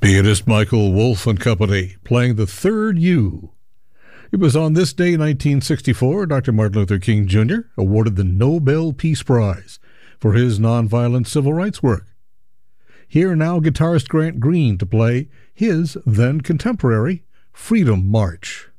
Pianist Michael Wolff and Company playing the third U. It was on this day, 1964, Dr. Martin Luther King Jr. awarded the Nobel Peace Prize for his nonviolent civil rights work. Here now guitarist Grant Green to play his then contemporary Freedom March.